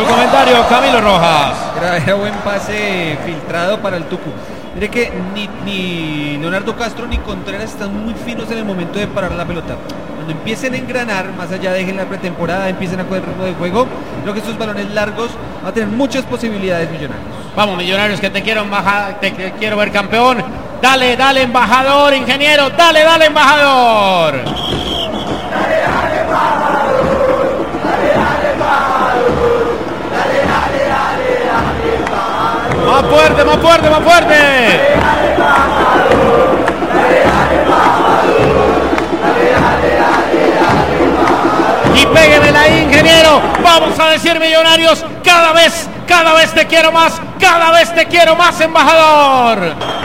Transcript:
Su comentario, Camilo Rojas. Era buen pase filtrado para el Tucu. Mire que ni Leonardo Castro ni Contreras están muy finos en el momento de parar la pelota. Cuando empiecen a engranar, más allá dejen la pretemporada, empiecen a coger ritmo de juego, creo que estos balones largos van a tener muchas posibilidades. Millonarios. Vamos, Millonarios, que te quiero ver campeón. Dale, dale, embajador, ingeniero. Dale, dale, embajador. Dale, dale, embajador. Dale, dale, embajador. Dale, dale, dale, dale, embajador. Más fuerte, más fuerte, más fuerte. Dale, dale, embajador. Dale, dale, embajador. Dale, dale, dale, dale, embajador. Y péguemela ahí, ingeniero. Vamos a decir, Millonarios, cada vez te quiero más, embajador.